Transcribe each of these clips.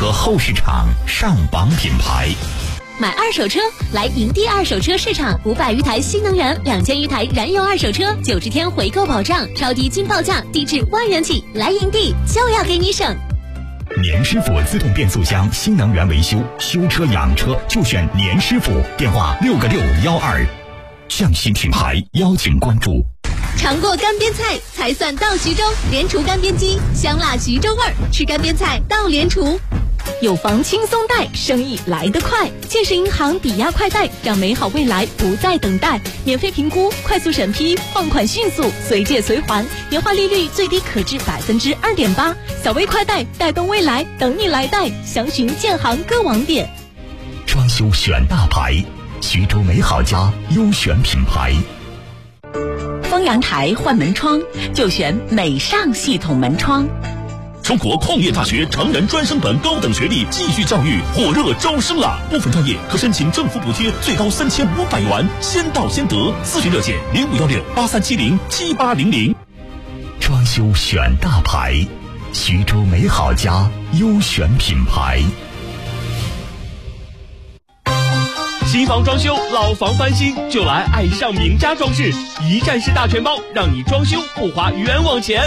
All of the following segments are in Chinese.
车后市场上榜品牌。 买二手车来营地二手车市场，500余台新能源，2000余台燃油二手车，90天回购保障，超低金报价，低至1万元起。来营地就要给你省。 年师傅自动变速箱新能源维修，修车养车就选年师傅，电话6个612。匠心品牌邀请关注。 尝过干煸菜才算到徐州，联厨干煸鸡，香辣徐州味儿，吃干煸菜到联厨。有房轻松贷，生意来得快。建设银行抵押快贷，让美好未来不再等待。免费评估，快速审批，放款迅速，随借随还，年化利率最低可至2.8%。小微快贷，带动未来，等你来贷。详询建行各网点。 装修选大牌，徐州美好家优选品牌。 封阳台换门窗就选美尚系统门窗。 中国矿业大学成人专升本高等学历继续教育火热招生了，部分专业可申请政府补贴，最高3500元，先到先得。咨询热线051683707800。 装修选大牌，徐州美好家优选品牌。 新房装修，老房翻新，就来爱上名家装饰，一站式大全包，让你装修不花冤枉钱。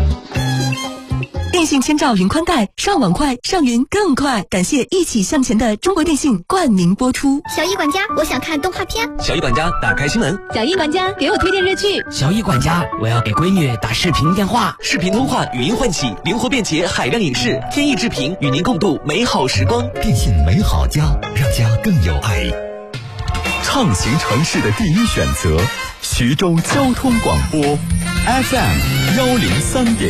电信千兆云宽带，上网快，上云更快。感谢一起向前的中国电信冠名播出。 小易管家，我想看动画片。 小易管家，打开新闻。 小易管家，给我推荐热剧。 小易管家，我要给闺女打视频电话。视频通话，语音唤起，灵活便捷，海量影视，天翼智频，与您共度美好时光。 电信美好家，让家更有爱。 畅行城市的第一选择，徐州交通广播 FM103.1。